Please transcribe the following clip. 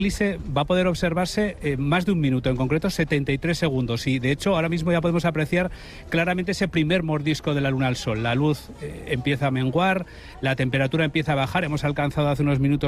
va a poder observarse más de un minuto, en concreto 73 segundos, y de hecho ahora mismo ya podemos apreciar claramente ese primer mordisco de la luna al sol. La luz empieza a menguar, la temperatura empieza a bajar, hemos alcanzado hace unos minutos